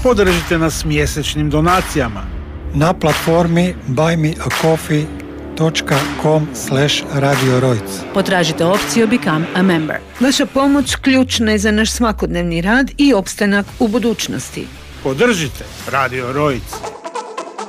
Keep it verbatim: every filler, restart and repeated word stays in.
Podržite nas mjesečnim donacijama na platformi buy me a coffee dot com slash radio rojc. Potražite opciju Become a Member. Vaša pomoć ključna je za naš svakodnevni rad i opstanak u budućnosti. Podržite Radio Rojc.